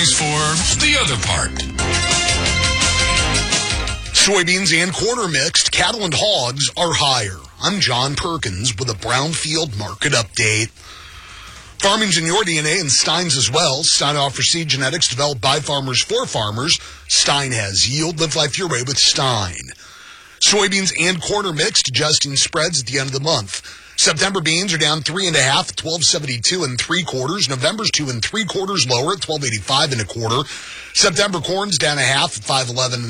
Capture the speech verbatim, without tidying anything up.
pennies for the other part. Soybeans and quarter mixed, cattle and hogs are higher. I'm John Perkins with a Brownfield Market Update. Farming's in your D N A and Stein's as well. Stein offers seed genetics developed by farmers for farmers. Stein has yield. Live life your way with Stein. Soybeans and quarter mixed, adjusting spreads at the end of the month. September beans are down three and a half, twelve seventy-two and three quarters. November's two and three quarters lower at twelve eighty-five and a quarter. September corn's down a half, five eleven.